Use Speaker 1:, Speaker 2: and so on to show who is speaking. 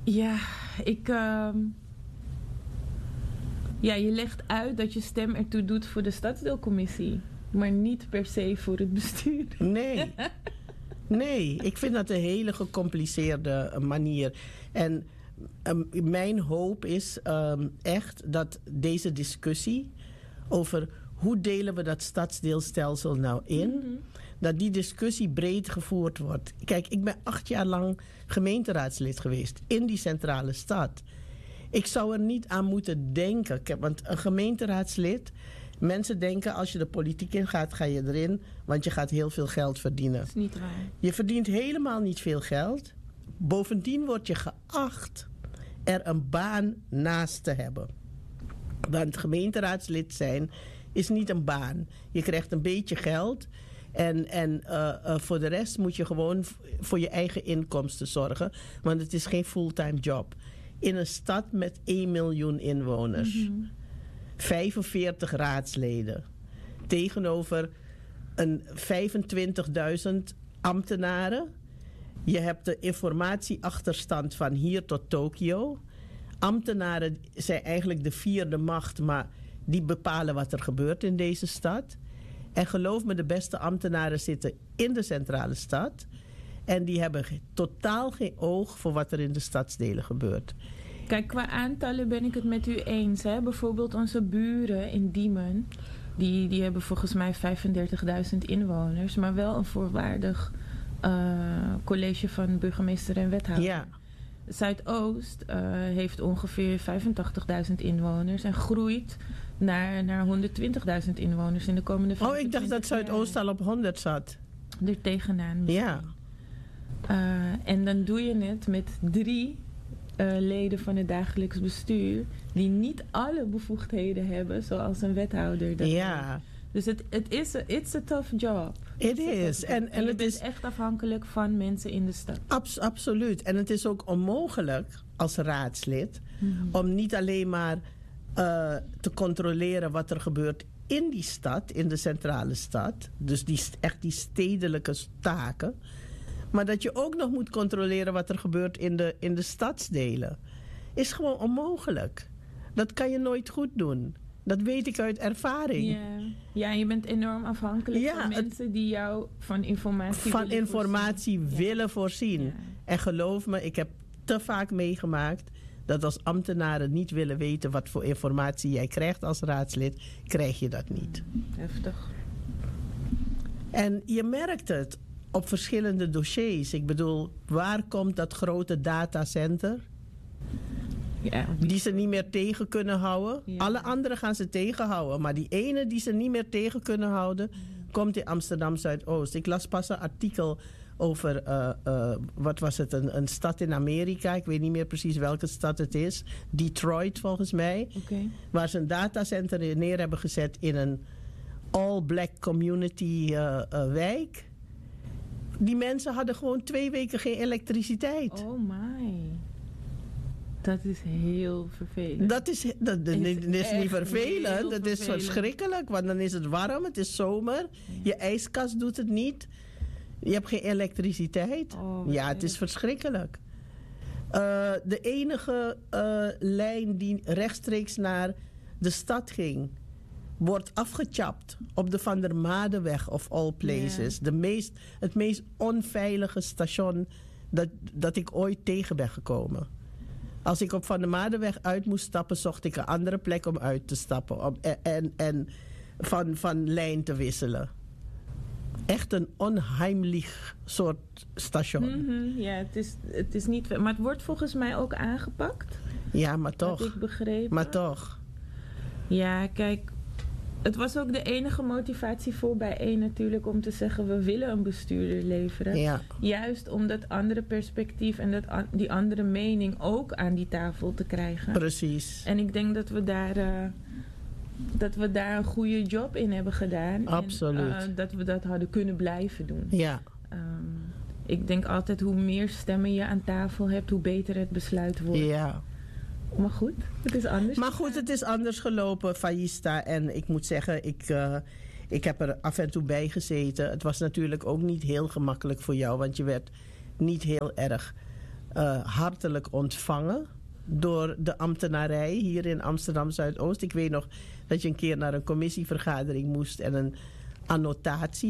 Speaker 1: Ja, ik... Ja, je legt uit dat je stem ertoe doet voor de stadsdeelcommissie. Maar niet per se voor het bestuur.
Speaker 2: Nee, ik vind dat een hele gecompliceerde manier. En mijn hoop is echt dat deze discussie over hoe delen we dat stadsdeelstelsel nou in, dat die discussie breed gevoerd wordt. Kijk, ik ben 8 jaar lang gemeenteraadslid geweest in die centrale stad. Ik zou er niet aan moeten denken. Want een gemeenteraadslid, mensen denken als je de politiek in gaat, ga je erin, want je gaat heel veel geld verdienen.
Speaker 1: Dat is niet waar.
Speaker 2: Je verdient helemaal niet veel geld. Bovendien word je geacht er een baan naast te hebben. Want gemeenteraadslid zijn is niet een baan. Je krijgt een beetje geld. En voor de rest moet je gewoon voor je eigen inkomsten zorgen. Want het is geen fulltime job. In een stad met 1 miljoen inwoners. 45 raadsleden. Tegenover een 25.000 ambtenaren. Je hebt de informatieachterstand van hier tot Tokio. Ambtenaren zijn eigenlijk de 4e macht, maar die bepalen wat er gebeurt in deze stad. En geloof me, de beste ambtenaren zitten in de centrale stad. En die hebben totaal geen oog voor wat er in de stadsdelen gebeurt.
Speaker 1: Kijk, qua aantallen ben ik het met u eens. Hè? Bijvoorbeeld onze buren in Diemen. Die hebben volgens mij 35.000 inwoners. Maar wel een voorwaardig college van burgemeester en wethouder.
Speaker 2: Ja.
Speaker 1: Zuidoost heeft ongeveer 85.000 inwoners. En groeit naar 120.000 inwoners in de komende 25
Speaker 2: ik dacht dat Zuidoost al op 100 zat.
Speaker 1: Er tegenaan misschien.
Speaker 2: Ja.
Speaker 1: En dan doe je het met 3 leden van het dagelijks bestuur die niet alle bevoegdheden hebben zoals een wethouder dat
Speaker 2: Ja.
Speaker 1: heeft. Dus it's a tough job.
Speaker 2: It is. En
Speaker 1: het is echt afhankelijk van mensen in de stad.
Speaker 2: Absoluut. En het is ook onmogelijk als raadslid om niet alleen maar te controleren wat er gebeurt in die stad, in de centrale stad. Dus echt die stedelijke taken. Maar dat je ook nog moet controleren wat er gebeurt in de stadsdelen. Is gewoon onmogelijk. Dat kan je nooit goed doen. Dat weet ik uit ervaring.
Speaker 1: Ja, je bent enorm afhankelijk van mensen die jou van informatie
Speaker 2: willen voorzien. Ja. En geloof me, ik heb te vaak meegemaakt dat als ambtenaren niet willen weten wat voor informatie jij krijgt als raadslid, krijg je dat niet.
Speaker 1: Heftig.
Speaker 2: En je merkt het op verschillende dossiers. Ik bedoel, waar komt dat grote datacenter?
Speaker 1: Ja,
Speaker 2: die ze niet meer tegen kunnen houden. Ja. Alle anderen gaan ze tegenhouden. Maar die ene die ze niet meer tegen kunnen houden, komt in Amsterdam Zuidoost. Ik las pas een artikel over, wat was het, een stad in Amerika. Ik weet niet meer precies welke stad het is. Detroit volgens mij.
Speaker 1: Okay.
Speaker 2: Waar ze een datacenter neer hebben gezet in een all-black community wijk. Die mensen hadden gewoon 2 weken geen elektriciteit.
Speaker 1: Oh my. Dat is heel vervelend.
Speaker 2: Dat is niet vervelend. Dat is verschrikkelijk. Want dan is het warm. Het is zomer. Ja. Je ijskast doet het niet. Je hebt geen elektriciteit. Het is verschrikkelijk. De enige lijn die rechtstreeks naar de stad ging, wordt afgechapt op de Van der Madeweg of all places. Ja. Het meest onveilige station dat ik ooit tegen ben gekomen. Als ik op Van der Madeweg uit moest stappen, zocht ik een andere plek om uit te stappen. En van lijn te wisselen. Echt een onheimlich soort station.
Speaker 1: Ja, het is niet... Maar het wordt volgens mij ook aangepakt.
Speaker 2: Ja, maar toch.
Speaker 1: Had ik begrepen.
Speaker 2: Maar toch.
Speaker 1: Ja, kijk... Het was ook de enige motivatie voor bijeen natuurlijk om te zeggen, we willen een bestuurder leveren.
Speaker 2: Ja.
Speaker 1: Juist om dat andere perspectief en die andere mening ook aan die tafel te krijgen.
Speaker 2: Precies.
Speaker 1: En ik denk dat we daar een goede job in hebben gedaan.
Speaker 2: Absoluut.
Speaker 1: En dat we dat hadden kunnen blijven doen.
Speaker 2: Ja.
Speaker 1: Ik denk altijd hoe meer stemmen je aan tafel hebt, hoe beter het besluit wordt.
Speaker 2: Ja.
Speaker 1: Maar goed, het is anders.
Speaker 2: Maar goed, het is anders gelopen, Faïsta. En ik moet zeggen, ik heb er af en toe bij gezeten. Het was natuurlijk ook niet heel gemakkelijk voor jou, want je werd niet heel erg hartelijk ontvangen door de ambtenarij hier in Amsterdam Zuidoost. Ik weet nog dat je een keer naar een commissievergadering moest en een annotatie